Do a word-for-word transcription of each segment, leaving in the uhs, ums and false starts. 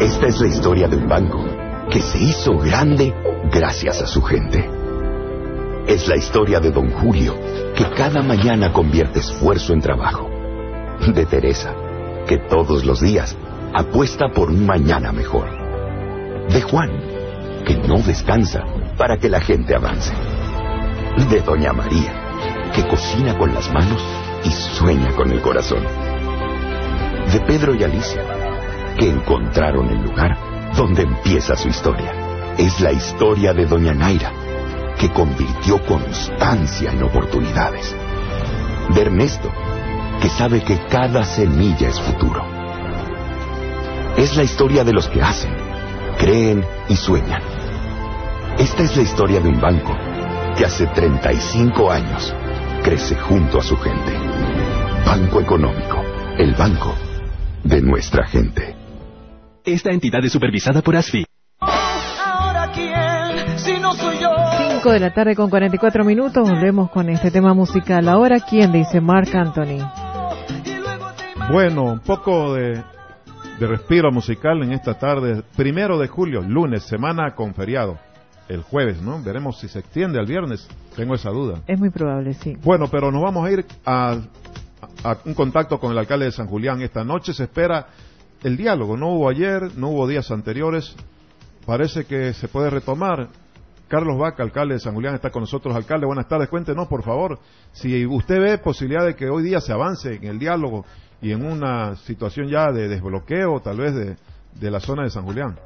Esta es la historia de un banco que se hizo grande gracias a su gente. Es la historia de don Julio, que cada mañana convierte esfuerzo en trabajo. De Teresa, que todos los días apuesta por un mañana mejor. De Juan, que no descansa para que la gente avance. De doña María, que cocina con las manos y sueña con el corazón. De Pedro y Alicia, que encontraron el lugar donde empieza su historia. Es la historia de doña Naira, que convirtió constancia en oportunidades. De Ernesto, que sabe que cada semilla es futuro. Es la historia de los que hacen, creen y sueñan. Esta es la historia de un banco que hace treinta y cinco años crece junto a su gente. Banco Económico, el banco de nuestra gente. Esta entidad es supervisada por A S F I. ¿Ahora quién? Si no soy yo. cinco de la tarde con cuarenta y cuatro minutos. Volvemos con este tema musical. ¿Ahora quién? Dice Marc Anthony. Bueno, un poco de, de respiro musical en esta tarde. Primero de julio, lunes, semana con feriado. El jueves, ¿no? Veremos si se extiende al viernes. Tengo esa duda. Es muy probable, sí. Bueno, pero nos vamos a ir a, a un contacto con el alcalde de San Julián. Esta noche se espera el diálogo. No hubo ayer, no hubo días anteriores. Parece que se puede retomar. Carlos Vaca, alcalde de San Julián, está con nosotros. Alcalde, buenas tardes. Cuéntenos, por favor, si usted ve posibilidad de que hoy día se avance en el diálogo y en una situación ya de desbloqueo, tal vez, de, de la zona de San Julián.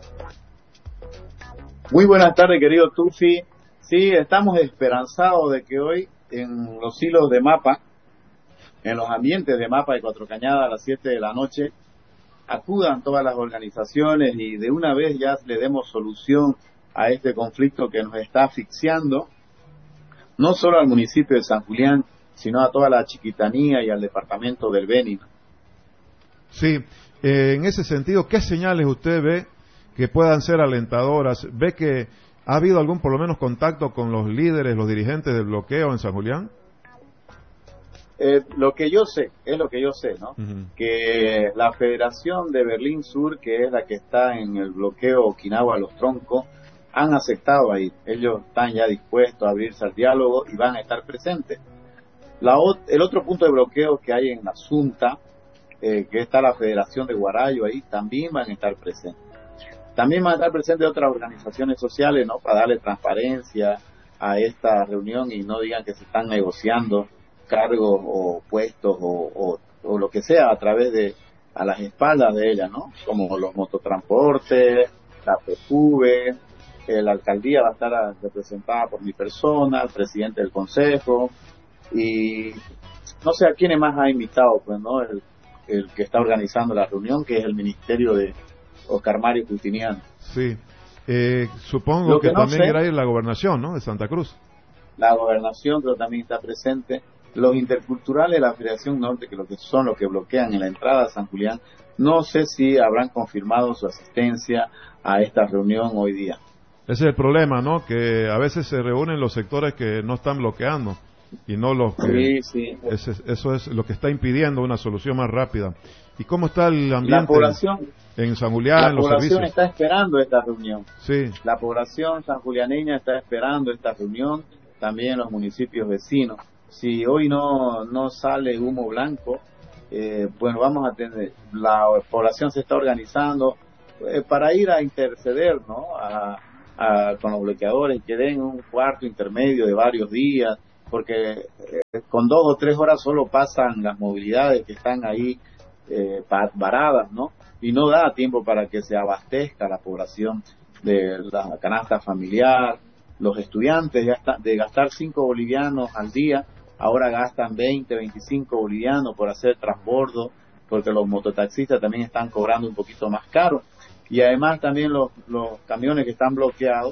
Muy buenas tardes, querido Tufi. Sí, estamos esperanzados de que hoy, en los hilos de Mapa, en los ambientes de Mapa de Cuatro Cañadas a las siete de la noche, acudan todas las organizaciones y de una vez ya le demos solución a este conflicto que nos está asfixiando, no solo al municipio de San Julián, sino a toda la Chiquitanía y al departamento del Beni. Sí, eh, en ese sentido, ¿qué señales usted ve que puedan ser alentadoras? ¿Ve que ha habido algún, por lo menos, contacto con los líderes, los dirigentes del bloqueo en San Julián? Eh, lo que yo sé, es lo que yo sé, ¿no? Uh-huh. Que la Federación de Berlín Sur, que es la que está en el bloqueo Okinawa-Los Troncos, han aceptado ahí. Ellos están ya dispuestos a abrirse al diálogo y van a estar presentes. La, el otro punto de bloqueo que hay en la Asunta, eh, que está la Federación de Guarayo ahí, también van a estar presentes. También van a estar presentes otras organizaciones sociales, ¿no? Para darle transparencia a esta reunión y no digan que se están negociando cargos o puestos o, o, o lo que sea a través de, a las espaldas de ella, ¿no? Como los mototransportes, la P F U V, eh, la alcaldía va a estar representada por mi persona, el presidente del consejo, y no sé a quiénes más ha invitado, pues, ¿no? El, el que está organizando la reunión, que es el ministerio de Oscar Mario Justiniano. Sí, eh, supongo Lo que, que no también sé, era ir la gobernación, ¿no? De Santa Cruz. La gobernación creo también está presente. Los interculturales de la Federación Norte, que, lo que son los que bloquean en la entrada a San Julián, no sé si habrán confirmado su asistencia a esta reunión hoy día. Ese es el problema, ¿no? Que a veces se reúnen los sectores que no están bloqueando y no los que... Sí, sí. Ese, eso es lo que está impidiendo una solución más rápida. ¿Y cómo está el ambiente la población, en San Julián, la en los población servicios? está esperando esta reunión. Sí. La población sanjulianeña está esperando esta reunión, también los municipios vecinos. Si hoy no no sale humo blanco, eh, bueno, vamos a tener, la población se está organizando eh, para ir a interceder, ¿no? A, a, con los bloqueadores, que den un cuarto intermedio de varios días, porque eh, con dos o tres horas solo pasan las movilidades que están ahí eh, varadas, ¿no? Y no da tiempo para que se abastezca la población de la canasta familiar. Los estudiantes ya está, de gastar cinco bolivianos al día, ahora gastan veinte, veinticinco bolivianos por hacer transbordo, porque los mototaxistas también están cobrando un poquito más caro. Y además también los, los camiones que están bloqueados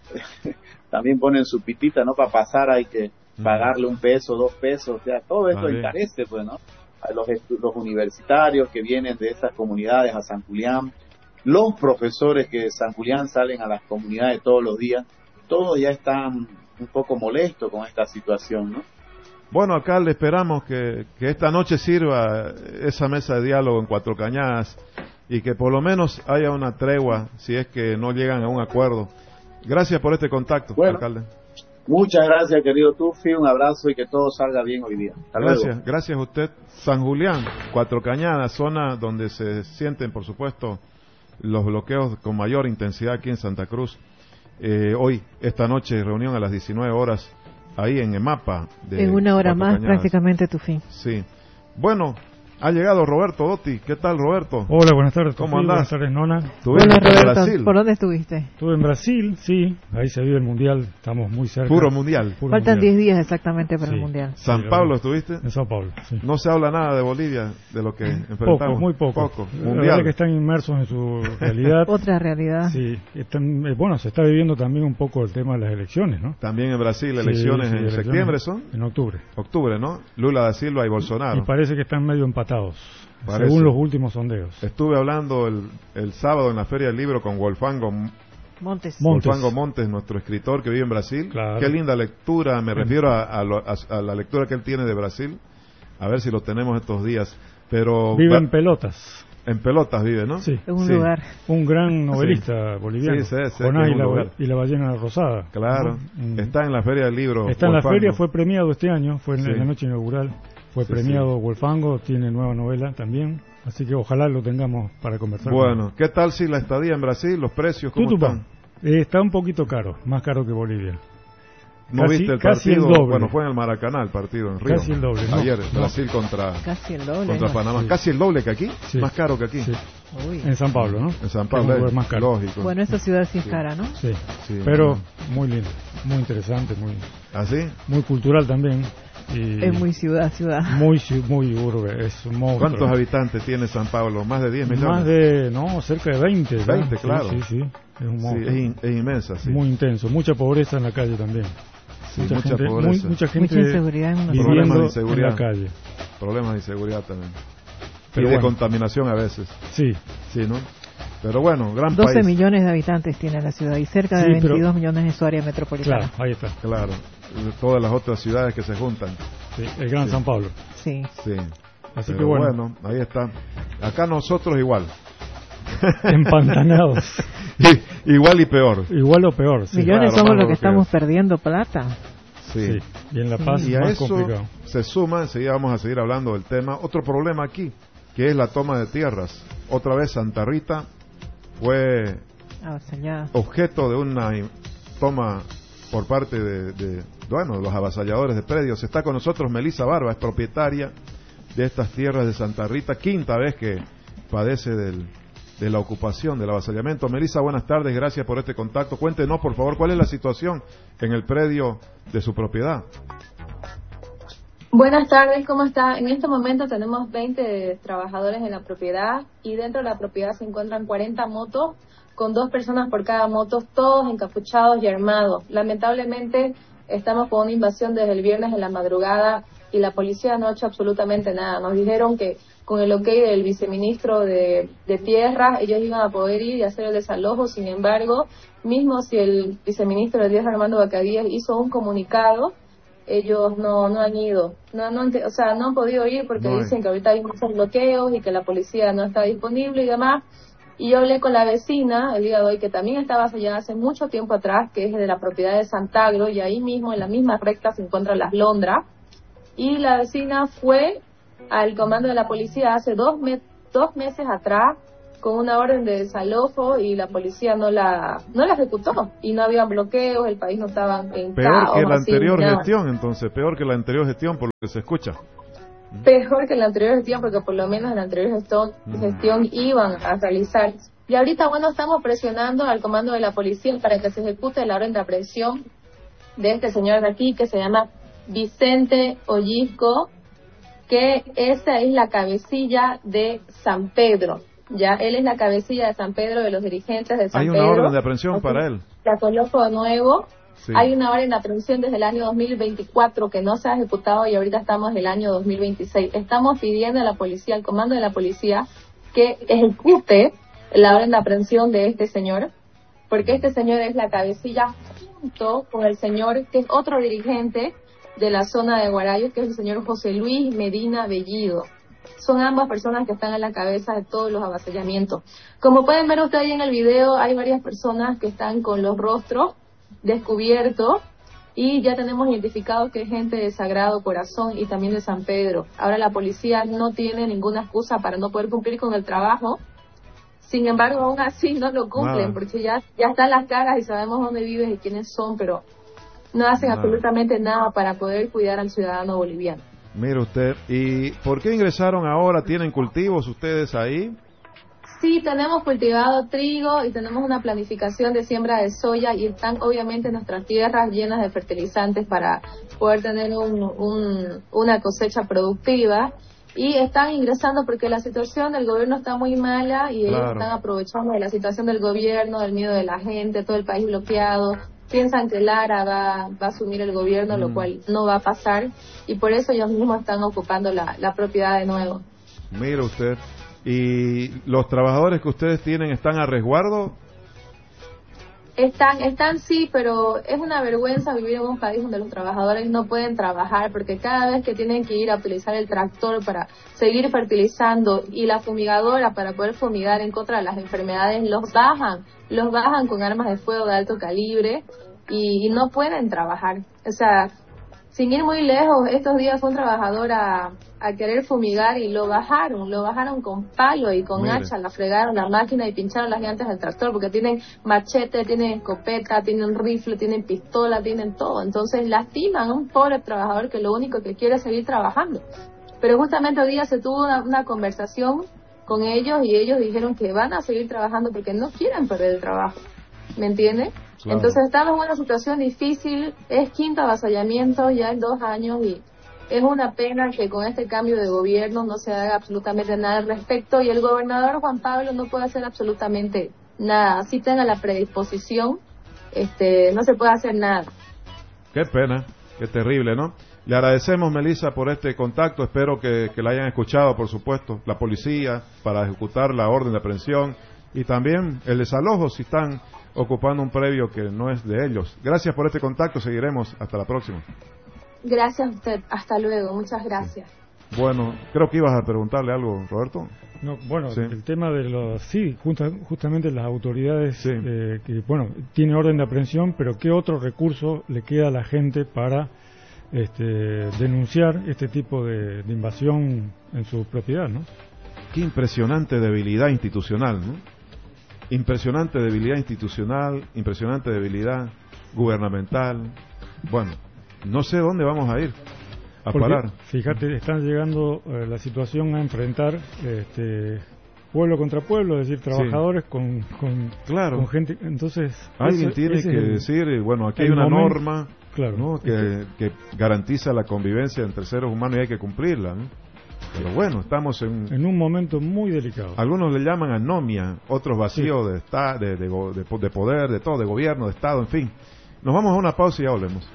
también ponen su pitita, ¿no? Para pasar hay que pagarle un peso, dos pesos, o sea, todo esto vale. encarece, pues, ¿no? A los, los universitarios que vienen de estas comunidades a San Julián, los profesores que de San Julián salen a las comunidades todos los días, todos ya están un poco molestos con esta situación, ¿no? Bueno, alcalde, esperamos que, que esta noche sirva esa mesa de diálogo en Cuatro Cañadas y que por lo menos haya una tregua si es que no llegan a un acuerdo. Gracias por este contacto, bueno, alcalde. Muchas gracias, querido Tufi, un abrazo y que todo salga bien hoy día. Hasta gracias, luego. gracias a usted. San Julián, Cuatro Cañadas, zona donde se sienten, por supuesto, los bloqueos con mayor intensidad aquí en Santa Cruz. Eh, hoy, esta noche, reunión a las diecinueve horas, ahí en EMAPA. De en una hora Cuatro más, Cañadas. prácticamente tu fin. Sí. Bueno, ha llegado Roberto Dotti. ¿Qué tal, Roberto? Hola, buenas tardes. ¿Cómo Tufi, andás? Buenas tardes, Nona. Estuviste Hola, en Roberto. Brasil. ¿Por dónde estuviste? Estuve en Brasil, sí. Ahí se vive el Mundial. Estamos muy cerca. Puro mundial. Puro Faltan mundial. diez días exactamente para Sí. el Mundial. San Sí, Pablo la- estuviste. En Sao Paulo, sí. No se habla nada de Bolivia, de lo que enfrentamos. Poco, muy poco. Poco. La verdad Mundial. que están inmersos en su realidad. Otra realidad. Sí. Están, eh, bueno, se está viviendo también un poco el tema de las elecciones, ¿no? También en Brasil, Sí, elecciones sí, en elecciones septiembre son. En octubre. Octubre, ¿no? Lula da Silva y Bolsonaro. Y parece que están medio empatados, Parece. según los últimos sondeos. Estuve hablando el, el sábado en la Feria del Libro con Wolfango Montes. Montes. Wolfango Montes, nuestro escritor que vive en Brasil. Claro. Qué linda lectura, me refiero a, a, lo- a- a la lectura que él tiene de Brasil. A ver si lo tenemos estos días. Pero Vive va- en pelotas. en Pelotas vive, ¿no? Sí. Es un Sí. lugar. Un gran novelista boliviano. Sí, sí, sí, Jonás que es y un la, lugar. y la ballena rosada. Claro. ¿no? Mm. Está en la Feria del Libro. Está en la Wolfango. feria, fue premiado este año, fue en Sí. la noche inaugural, fue Sí, premiado Wolfango, tiene nueva novela también, así que ojalá lo tengamos para conversar. Bueno, ¿qué tal si la estadía en Brasil, los precios, cómo Tutupán, están? eh, está un poquito caro, más caro que Bolivia. ¿No Casi- viste el casi el partido? doble. Bueno, fue en el Maracaná el partido en Río. Casi el doble, no, Ayer, no. Brasil contra, Casi el doble. contra ¿no? Panamá. Sí. Casi el doble que aquí, Sí. más caro que aquí. Sí, Uy. en San Pablo, ¿no? En San Que es un Pablo, lugar es más caro. lógico. Bueno, esta ciudad sí es Sí. cara, ¿no? Sí, Sí, pero bueno. muy lindo, muy interesante, muy ¿Así? muy cultural también. Y Es muy ciudad, ciudad. muy ci- muy urbe, es un monstruo. ¿Cuántos habitantes tiene San Pablo? ¿Más de diez millones? Más de, no, cerca de veinte. ¿no? veinte, Sí, claro. Sí, sí, es un Sí, monstruo. es, in- es inmensa, sí. Muy intenso, mucha pobreza en la calle también. Sí, mucha gente, pobreza. muy- mucha gente Mucha inseguridad en una Problemas viviendo de en inseguridad. la calle. Problemas de inseguridad también. Pero y de bueno. contaminación a veces. Sí, Sí, ¿no? Pero bueno, gran doce país. millones de habitantes tiene la ciudad y cerca de Sí, pero- veintidós millones en su área metropolitana. claro, ahí está. Claro. De todas las otras ciudades que se juntan. Sí, el Gran Sí. San Pablo. Sí. Sí. Así Pero que bueno, ahí está. Acá nosotros igual. empantanados. Y- igual y peor. Igual o peor. Sí. Millones claro, somos más los que bloqueos. estamos perdiendo plata. Sí. Sí. Y en La Paz Y a más eso complicado. se suma, enseguida vamos a seguir hablando del tema, otro problema aquí, que es la toma de tierras. Otra vez Santa Rita fue Avasallada. objeto de una in- toma por parte de, de, bueno, los avasalladores de predios. Está con nosotros Melissa Barba, es propietaria de estas tierras de Santa Rita, quinta vez que padece del, de la ocupación, del avasallamiento. Melissa, buenas tardes, gracias por este contacto. Cuéntenos, por favor, cuál es la situación en el predio de su propiedad. Buenas tardes, ¿cómo está? En este momento tenemos veinte trabajadores en la propiedad y dentro de la propiedad se encuentran cuarenta motos con dos personas por cada moto, todos encapuchados y armados. Lamentablemente estamos con una invasión desde el viernes en la madrugada y la policía no ha hecho absolutamente nada. Nos dijeron que con el ok del viceministro de, de Tierras ellos iban a poder ir y hacer el desalojo. Sin embargo, mismo si el viceministro de Tierras, Armando Bacadíes, hizo un comunicado, ellos no no han ido, no, no han, o sea, no han podido ir porque No hay. dicen que ahorita hay muchos bloqueos y que la policía no está disponible y demás. Y yo hablé con la vecina el día de hoy, que también estaba avasallada hace mucho tiempo atrás, que es de la propiedad de Santagro, y ahí mismo en la misma recta se encuentran las Londras. Y la vecina fue al comando de la policía hace dos, me dos meses atrás con una orden de desalojo y la policía no la no la ejecutó y no había bloqueos, el país no estaba en Peor caos, que la así, anterior nada. gestión, entonces, peor que la anterior gestión por lo que se escucha. Peor que la anterior gestión, porque por lo menos en la anterior gestión, Mm. gestión iban a realizar. Y ahorita, bueno, estamos presionando al comando de la policía para que se ejecute la orden de aprehensión de este señor de aquí, que se llama Vicente Ollisco, que esa es la cabecilla de San Pedro. Ya, él es la cabecilla de San Pedro, de los dirigentes de San Hay Pedro. una orden de aprehensión Así, para él. La coloco de nuevo. Sí. Hay una orden de aprehensión desde el año dos mil veinticuatro que no se ha ejecutado y ahorita estamos en el año dos mil veintiséis. Estamos pidiendo a la policía, al comando de la policía, que ejecute la orden de aprehensión de este señor, porque este señor es la cabecilla junto con el señor que es otro dirigente de la zona de Guarayos, que es el señor José Luis Medina Bellido. son ambas personas que están a la cabeza de todos los avasallamientos. Como pueden ver ustedes ahí en el video, hay varias personas que están con los rostros descubiertos y ya tenemos identificado que es gente de Sagrado Corazón y también de San Pedro. Ahora la policía no tiene ninguna excusa para no poder cumplir con el trabajo. Sin embargo, aún así no lo cumplen, wow. porque ya, ya están las caras y sabemos dónde viven y quiénes son, pero no hacen wow. absolutamente nada para poder cuidar al ciudadano boliviano. Mire usted, ¿y por qué ingresaron ahora? ¿Tienen cultivos ustedes ahí? Sí, tenemos cultivado trigo y tenemos una planificación de siembra de soya y están obviamente nuestras tierras llenas de fertilizantes para poder tener un, un, una cosecha productiva. Y están ingresando porque la situación del gobierno está muy mala y claro. ellos están aprovechando de la situación del gobierno, del miedo de la gente, todo el país bloqueado. Piensan que Lara va, va a asumir el gobierno, mm. lo cual no va a pasar. Y por eso ellos mismos están ocupando la, la propiedad de nuevo. Mire usted, ¿y los trabajadores que ustedes tienen están a resguardo? Están, están sí, pero es una vergüenza vivir en un país donde los trabajadores no pueden trabajar porque cada vez que tienen que ir a utilizar el tractor para seguir fertilizando y la fumigadora para poder fumigar en contra de las enfermedades, los bajan, los bajan con armas de fuego de alto calibre y, y no pueden trabajar. O sea, sin ir muy lejos, estos días fue un trabajador a, a querer fumigar y lo bajaron, lo bajaron con palo y con Mire. hacha, la fregaron la máquina y pincharon las llantas del tractor porque tienen machete, tienen escopeta, tienen rifle, tienen pistola, tienen todo. Entonces lastiman a un pobre trabajador que lo único que quiere es seguir trabajando. Pero justamente hoy día se tuvo una, una conversación con ellos y ellos dijeron que van a seguir trabajando porque no quieren perder el trabajo. ¿Me entiende? Claro. Entonces estamos en una situación difícil, es quinto avasallamiento ya en dos años y es una pena que con este cambio de gobierno no se haga absolutamente nada al respecto y el gobernador Juan Pablo no puede hacer absolutamente nada. Así tenga la predisposición, este, no se puede hacer nada. Qué pena, qué terrible, ¿no? Le agradecemos, Melissa, por este contacto. Espero que, que la hayan escuchado, por supuesto, la policía para ejecutar la orden de aprehensión y también el desalojo si están ocupando un predio que no es de ellos. Gracias por este contacto, seguiremos hasta la próxima. Gracias a usted, hasta luego, muchas gracias. Sí. Bueno, creo que ibas a preguntarle algo, Roberto. No, bueno, sí. el tema de los, sí, justa, justamente las autoridades, sí. eh, que bueno, tiene orden de aprehensión, pero ¿qué otro recurso le queda a la gente para este, denunciar este tipo de, de invasión en su propiedad, ¿no? Qué impresionante debilidad institucional, ¿no? Impresionante debilidad institucional, impresionante debilidad gubernamental. Bueno, no sé dónde vamos a ir a Porque, parar. Fíjate, están llegando eh, la situación a enfrentar este, pueblo contra pueblo, es decir, trabajadores sí. con, con, claro. con gente. Entonces, alguien ese, tiene ese que el, decir, bueno, aquí hay una momento, norma claro, ¿no? que, que garantiza la convivencia entre seres humanos y hay que cumplirla, ¿no? Pero bueno, estamos en... en un momento muy delicado. Algunos le llaman anomia, otros vacíos sí. de, esta, de, de, de, de poder, de todo, de gobierno, de Estado, en fin. Nos vamos a una pausa y ya volvemos.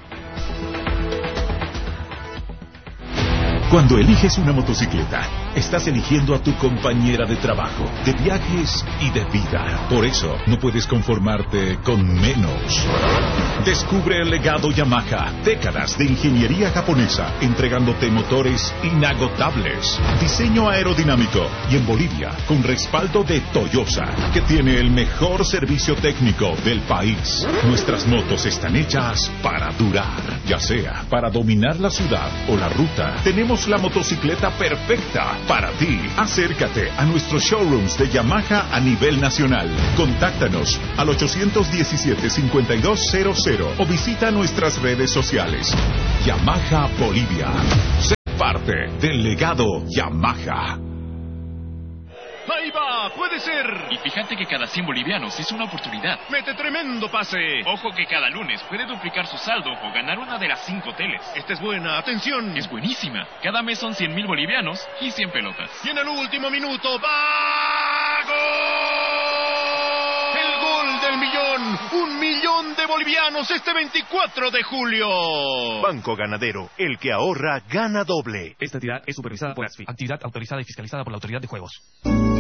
Cuando eliges una motocicleta, estás eligiendo a tu compañera de trabajo, de viajes y de vida. Por eso, no puedes conformarte con menos. Descubre el legado Yamaha, décadas de ingeniería japonesa, entregándote motores inagotables, diseño aerodinámico y en Bolivia, con respaldo de Toyosa, que tiene el mejor servicio técnico del país. Nuestras motos están hechas para durar, ya sea para dominar la ciudad o la ruta. Tenemos la motocicleta perfecta para ti. Acércate a nuestros showrooms de Yamaha a nivel nacional. Contáctanos al ocho uno siete, cinco dos cero cero o visita nuestras redes sociales. Yamaha Bolivia. Sé parte del legado Yamaha. ¡Ahí va! ¡Puede ser! Y fíjate que cada cien bolivianos es una oportunidad. ¡Mete tremendo pase! Ojo que cada lunes puede duplicar su saldo o ganar una de las cinco teles. Esta es buena, atención. Es buenísima. Cada mes son cien mil bolivianos y cien pelotas. Y en el último minuto, ¡va! ¡Gol! ¡El gol del millón! ¡Un millón de bolivianos este veinticuatro de julio! Banco Ganadero, el que ahorra, gana doble. Esta entidad es supervisada por ASFI, actividad autorizada y fiscalizada por la Autoridad de Juegos.